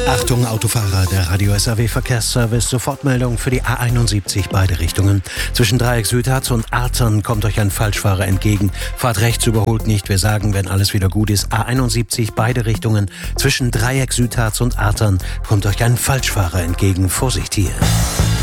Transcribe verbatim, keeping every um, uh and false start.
Achtung Autofahrer, der Radio S A W Verkehrsservice, Sofortmeldung für die A einundsiebzig, beide Richtungen. Zwischen Dreieck Südharz und Artern kommt euch ein Falschfahrer entgegen. Fahrt rechts, überholt nicht, wir sagen, wenn alles wieder gut ist. A einundsiebzig, beide Richtungen. Zwischen Dreieck Südharz und Artern kommt euch ein Falschfahrer entgegen. Vorsicht hier.